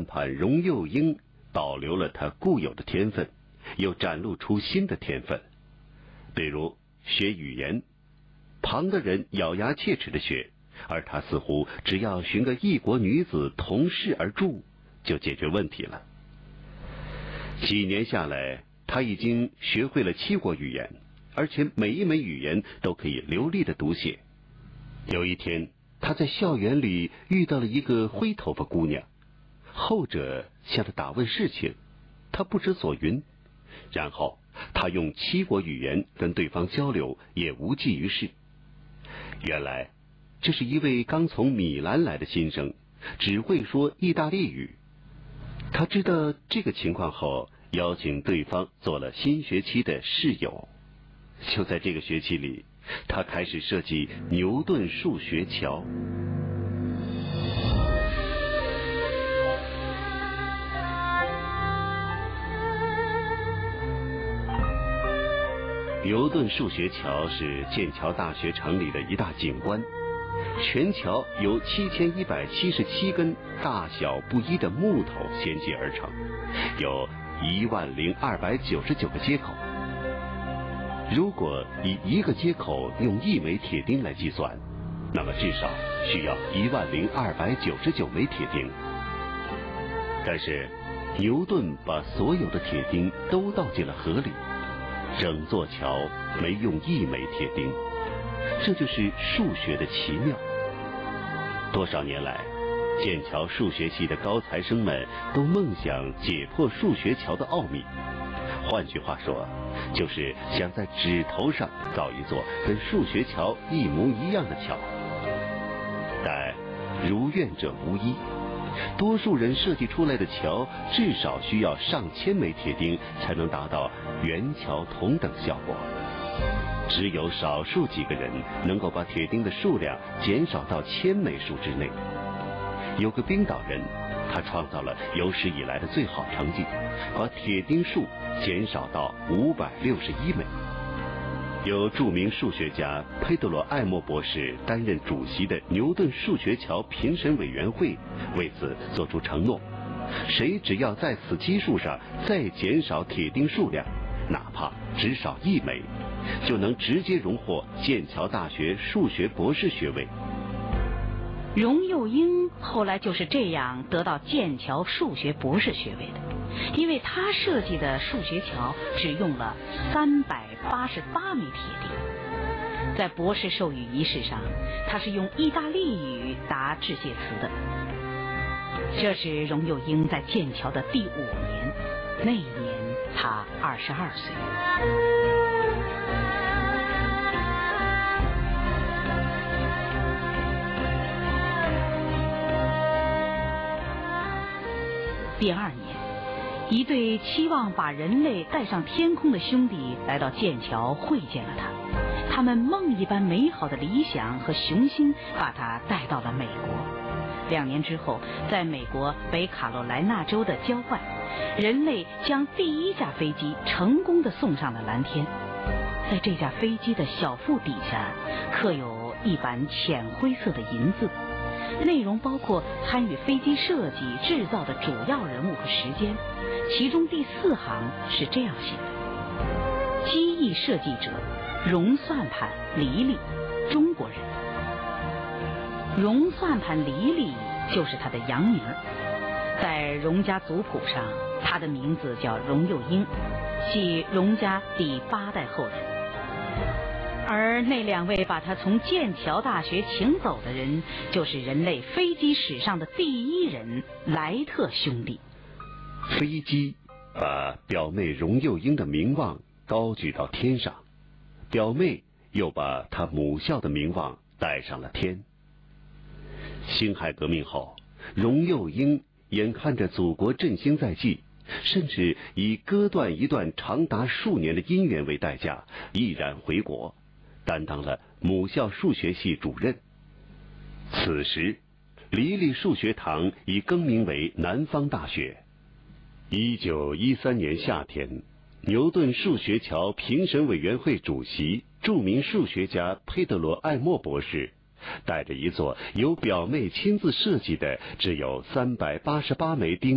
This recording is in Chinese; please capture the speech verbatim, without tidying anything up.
盘荣佑英保留了他固有的天分，又展露出新的天分。比如学语言，旁的人咬牙切齿地学，而他似乎只要寻个异国女子同室而住，就解决问题了。几年下来，他已经学会了七国语言，而且每一门语言都可以流利的读写。有一天，他在校园里遇到了一个灰头发姑娘，后者向他打问事情，他不知所云。然后他用七国语言跟对方交流，也无济于事。原来这是一位刚从米兰来的新生，只会说意大利语。他知道这个情况后，邀请对方做了新学期的室友。就在这个学期里，他开始设计牛顿数学桥。牛顿数学桥是剑桥大学城里的一大景观，全桥由七千一百七十七根大小不一的木头衔接而成，有一万零二百九十九个接口。如果以一个接口用一枚铁钉来计算，那么至少需要一万零二百九十九枚铁钉。但是牛顿把所有的铁钉都倒进了河里，整座桥没用一枚铁钉，这就是数学的奇妙。多少年来，剑桥数学系的高材生们都梦想解破数学桥的奥秘。换句话说，就是想在指头上造一座跟数学桥一模一样的桥。但如愿者无依，多数人设计出来的桥至少需要上千枚铁钉才能达到圆桥同等效果。只有少数几个人能够把铁钉的数量减少到千枚数之内。有个冰岛人，他创造了有史以来的最好成绩，把铁钉数减少到五百六十一枚。由著名数学家佩德罗·艾默博士担任主席的牛顿数学桥评审委员会为此作出承诺，谁只要在此基数上再减少铁钉数量，哪怕只少一枚，就能直接荣获剑桥大学数学博士学位。 荣佑英后来就是这样得到剑桥数学博士学位的，因为他设计的数学桥只用了三百八十八枚铁钉。在博士授予仪式上，他是用意大利语答致谢词的。这是荣佑英在剑桥的第五年，那一年他二十二岁。第二年，一对期望把人类带上天空的兄弟来到剑桥会见了他。他们梦一般美好的理想和雄心把他带到了美国。两年之后，在美国北卡罗来纳州的交换，人类将第一架飞机成功地送上了蓝天。在这架飞机的小腹底下刻有一版浅灰色的银字，内容包括参与飞机设计制造的主要人物和时间。其中第四行是这样写的：机翼设计者荣算盘黎黎，中国人。荣算盘黎黎就是他的洋名，在荣家族谱上，他的名字叫荣佑英，系荣家第八代后人。而那两位把他从剑桥大学请走的人，就是人类飞机史上的第一人莱特兄弟。 飞机把表妹荣佑英的名望高举到天上，表妹又把她母校的名望带上了天。辛亥革命后，荣佑英眼看着祖国振兴在即，甚至以割断一段长达数年的姻缘为代价，毅然回国，担当了母校数学系主任。此时，黎黎数学堂已更名为南方大学。一九一三年夏天，牛顿数学桥评审委员会主席、著名数学家佩德罗·艾默博士带着一座由表妹亲自设计的只有三百八十八枚钉